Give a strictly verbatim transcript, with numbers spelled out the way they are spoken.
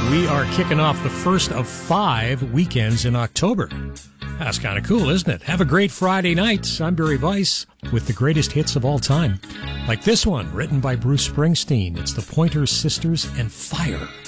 We are kicking off the first of five weekends in October. That's kind of cool, isn't it? Have a great Friday night. I'm Barry Weiss with the greatest hits of all time. Like this one, written by Bruce Springsteen. It's the Pointer Sisters and Fire.